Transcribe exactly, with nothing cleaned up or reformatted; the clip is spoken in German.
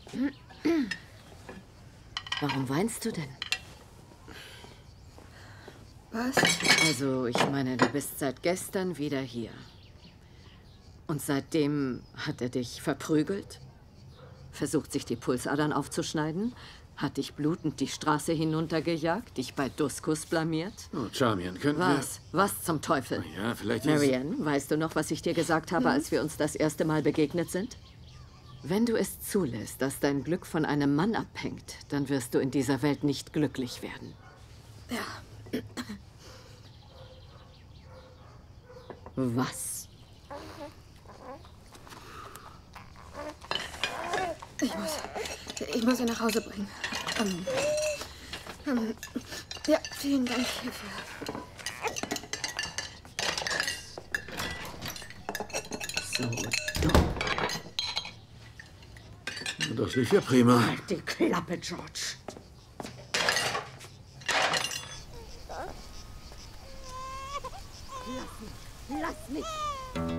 Warum weinst du denn? Was? Also, ich meine, du bist seit gestern wieder hier. Und seitdem hat er dich verprügelt, versucht, sich die Pulsadern aufzuschneiden, hat dich blutend die Straße hinuntergejagt, dich bei Duskus blamiert. Oh, Charmian, könnten Was? Was zum Teufel? wir... Ja, vielleicht ist... Marianne, weißt du noch, was ich dir gesagt habe, als wir uns das erste Mal begegnet sind? Wenn du es zulässt, dass dein Glück von einem Mann abhängt, dann wirst du in dieser Welt nicht glücklich werden. Ja. Was? Ich muss... Ich muss ihn nach Hause bringen. Ähm, ähm, ja, vielen Dank hierfür. So dumm. Das lief ja prima. Halt die Klappe, George. Lass mich! Lass mich!